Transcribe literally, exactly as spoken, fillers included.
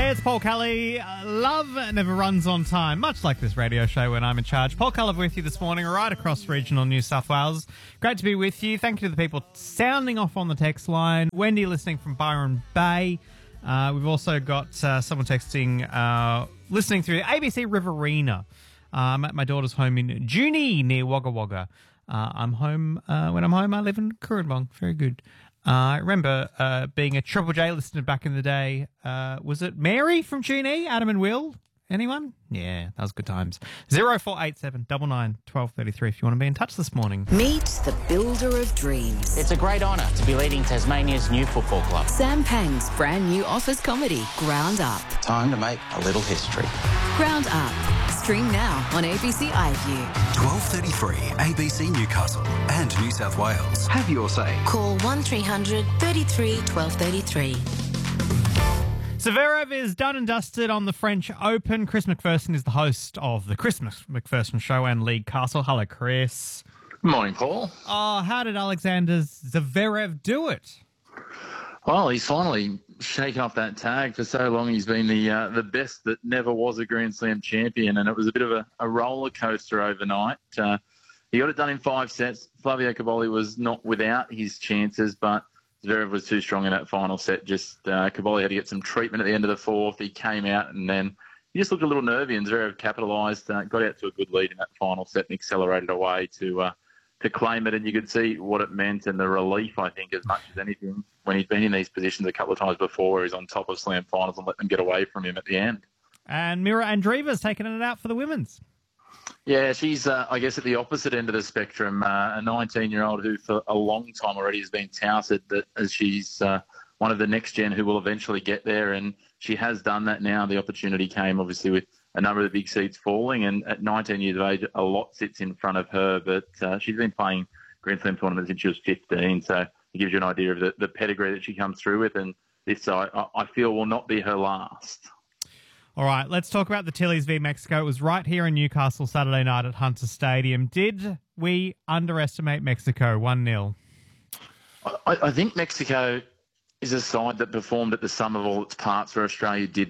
It's Paul Kelly. Uh, love never runs on time, much like this radio show when I'm in charge. Paul Kelly with you this morning, right across regional New South Wales. Great to be with you. Thank you to the people sounding off on the text line. Wendy listening from Byron Bay. Uh, we've also got uh, someone texting, uh, listening through A B C Riverina. Uh, I'm at my daughter's home in Junee near Wagga Wagga. Uh, I'm home. Uh, when I'm home, I live in Currambong. Very good. Uh, I remember uh, being a Triple J listener back in the day. Uh, was it Mary from Junee? Adam and Will? Anyone? Yeah, that was good times. zero four eight seven nine nine one two three three if you want to be in touch this morning. Meet the builder of dreams. It's a great honour to be leading Tasmania's new football club. Sam Pang's brand new office comedy, Ground Up. Time to make a little history. Ground Up. Stream now on A B C iView. twelve thirty-three A B C Newcastle and New South Wales. Have your say. Call one three hundred thirty-three twelve thirty-three. Zverev is done and dusted on the French Open. Chris McPherson is the host of the Chris McPherson Show and League Castle. Hello, Chris. Morning, Paul. Oh, how did Alexander Zverev do it? Well, he's finally shaken off that tag. For so long, he's been the uh, the best that never was a Grand Slam champion, and it was a bit of a, a roller coaster overnight. Uh, he got it done in five sets. Flavio Caboli was not without his chances, but Zverev was too strong in that final set. Just uh, Caboli had to get some treatment at the end of the fourth. He came out, and then he just looked a little nervy, and Zverev capitalised, uh, got out to a good lead in that final set and accelerated away to uh, to claim it. And you could see what it meant and the relief, I think, as much as anything, when he's been in these positions a couple of times before where he's on top of slam finals and let them get away from him at the end. And Mira Andreeva's taken it out for the women's. Yeah, she's, uh, I guess, at the opposite end of the spectrum. Uh, a nineteen-year-old who for a long time already has been touted that as she's uh, one of the next gen who will eventually get there, and she has done that now. The opportunity came, obviously, with a number of the big seeds falling, and at nineteen years of age, a lot sits in front of her, but uh, she's been playing Grand Slam tournaments since she was fifteen, so it gives you an idea of the, the pedigree that she comes through with, and this, I, I feel, will not be her last. All right, let's talk about the Tillies v Mexico. It was right here in Newcastle Saturday night at Hunter Stadium. Did we underestimate Mexico one nil? I, I think Mexico is a side that performed at the sum of all its parts where Australia did